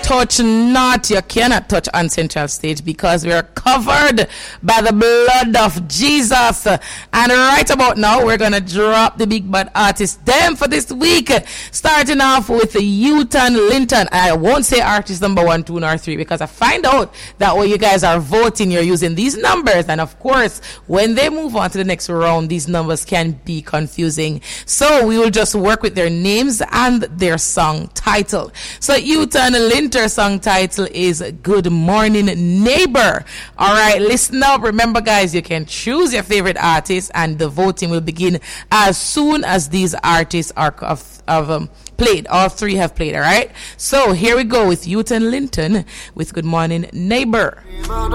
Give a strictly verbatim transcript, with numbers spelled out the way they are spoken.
touch not, you cannot touch on Central Stage because we are covered by the blood of Jesus. And right about now, we're going to drop the big bad artist them for this week. Starting off with Uton Linton. I won't say artist number one, two, or three because I find out that when you guys are voting, you're using these numbers. And of course, when they move on to the next round, these numbers can be confusing. So we will just work with their names and their song title. So Uton Linter song title is Good Morning Neighbor. All right, listen up. Remember, guys, you can choose your favorite artist and the voting will begin as soon as these artists are of, of um, played. All three have played, all right? So here we go with Uton Linton with Good Morning Neighbor.